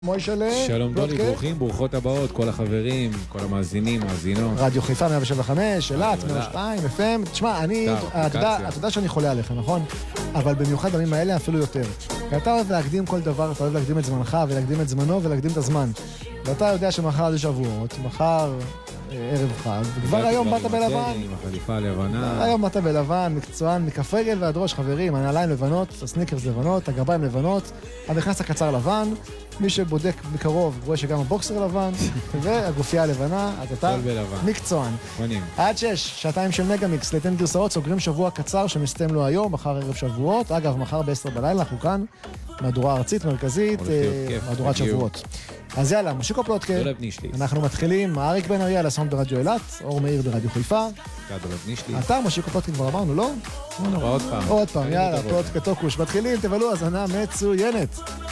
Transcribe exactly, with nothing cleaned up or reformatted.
מוישלה, שלום דולי, ברוכים, ברוכות הבאות, כל החברים, כל המאזינים, מאזינות. רדיו חיפה מאה שבע וחמש, אלת, מאה ושתיים, אף אם. תשמע, אני, אתה יודע שאני חולה עליך, נכון? אבל במיוחד בימים האלה אפילו יותר. כי אתה אוהב להקדים כל דבר, אתה אוהב להקדים את זמנך, ולהקדים את זמנו, ולהקדים את הזמן. ואתה יודע שמחר זה שבועות, מחר ערב חג, וכבר היום באת בלבן. עם החליפה הלבנה. היום באת בלבן, מקצוען, מכף רגל ועד ראש, חברים, הנעליים לבנות, הסניקרס לבנות, הגרביים לבנות, המכנס הקצר לבן. מי שבודק מקרוב רואה שגם הבוקסר לבן והגופייה הלבנה, אז אתה מקצוען. עד שש, שעתיים של מגה-מיקס, ליתן גרסאות, סוגרים שבוע קצר שמסתיים לו היום, מחר ערב שבועות. אגב, מחר בעשר בלילה, אנחנו כאן, מהדורה ארצית, מרכזית, מהדורת שבועות. אז יאללה, משיקו פלוטקה, אנחנו מתחילים, אריק בן אריה על הסאונד ברדיו אלת, אור מאיר ברדיו חיפה. אתה, משיקו פלוטקה כבר אמרנו, לא? עוד פעם. עוד פעם, יאללה, פלוטקה טוקוש, מתחילים, תבלו, הזנה מצוינת.